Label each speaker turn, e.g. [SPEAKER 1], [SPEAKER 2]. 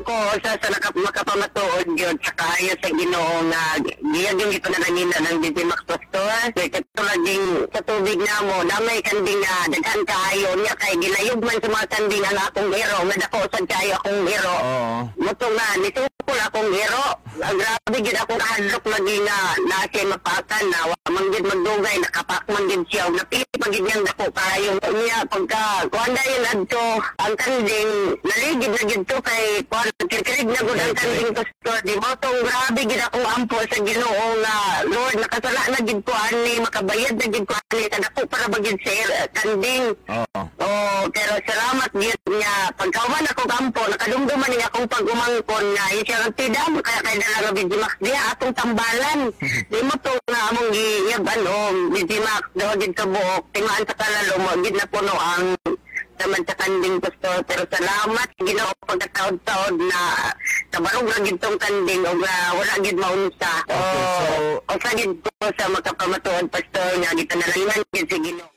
[SPEAKER 1] ko sa makapamatuod yun sa kayo sa Ginoo nga giyag yung ito na kanina ng Digimax Pastor. Katulad din sa tubig na mo, damay kanding nga daghan kayo niya kay gilayog man sa mga kanding ang akong hero, madako sad kayo akong hero. Muto nga, nitukol akong hero. Grabe gid akong kahadlok lagi nga nasi mapakan na manggid magdugay nakapak manggid siya napili pagid niyang dako kayo niya pagka kuanda yun adto ang kanding naligid na gid to kay kuan kirkirig na gud ang kanding pastor di mo tong grabe gid akong ampo sa Ginoo nga Lord nakasala na gid ko ani makabayad na gid ko ani kadako para bagid sa kanding. Pero salamat gid niya pagkauban ako kampo nakadumduman niya akong pagumangkon nga siya ang tidam kaya kay dala nga Digimax diya atong tambalan di mo to nga among giyaban Digimax daw gid ka buok timaan sa kalalo mo gid na puno ang naman sa kanding pastor pero salamat Ginoo pagkataod-taod na kabarog ra gid tong kanding o wala gid maunsa. O sa gid ko sa makapamatuod pastor nga gitanalangan gid si Ginoo.